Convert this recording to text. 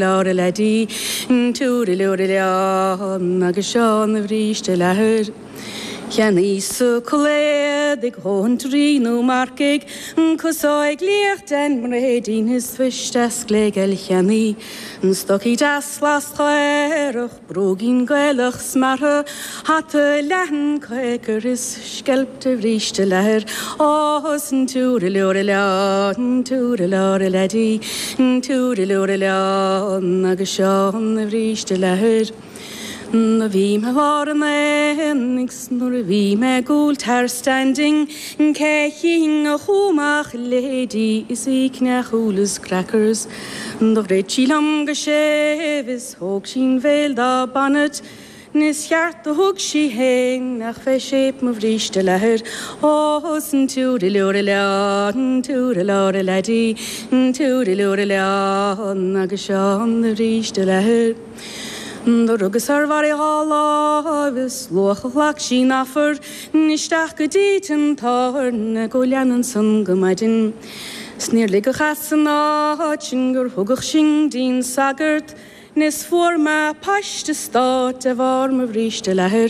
Laura Lady, to the Lorilla, Nagashan, the Vrish, the Lahir. Janisu Kule, the country, no markig, Cosoi Gliert and Mredin his fish das Glegel Jani, and Stocky das last Clerach, Brogin Gelach Smarre, hatte Lachen Quaker is Skelpte Vrish, the Lahir, and to the Lorilla, to the Laura Lady, to the Lorilla, Nagashan, the Vrish, the Lahir. Na vi me var en enix, nor vi me gult her standing, keching a chumach lady is ikne chules crackers, do vrechilam geshevis, hoog sin vel da bannet, nis jart de hoog she heen, nach vesheep me vrish de leher, osen to de lorela, to de lorelady, to de lorela, nagashan de vrish de leher. The rugus are very hollow, this loch she naffer, nishtach gedeten tarn, golian and sun gumadin. Sneerlig a chassana, chinger hugach shing din sagert, nis for ma pash to start, a warm of rish de leher.